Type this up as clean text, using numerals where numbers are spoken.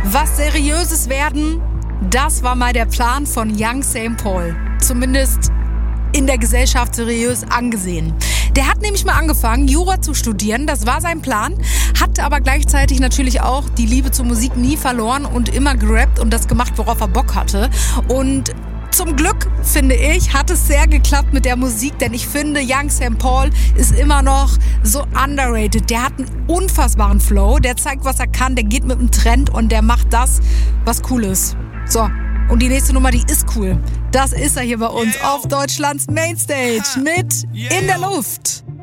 was Seriöses werden, das war mal der Plan von Young St. Paul. Zumindest in der Gesellschaft seriös angesehen. Der hat nämlich mal angefangen, Jura zu studieren. Das war sein Plan. Hatte aber gleichzeitig natürlich auch die Liebe zur Musik nie verloren und immer gerappt und das gemacht, worauf er Bock hatte. Und zum Glück, finde ich, hat es sehr geklappt mit der Musik, denn ich finde, Young St. Paul ist immer noch so underrated. Der hat einen unfassbaren Flow, der zeigt, was er kann, der geht mit dem Trend und der macht das, was cool ist. So, und die nächste Nummer, die ist cool. Das ist er hier bei uns auf Deutschlands Mainstage mit In der Luft.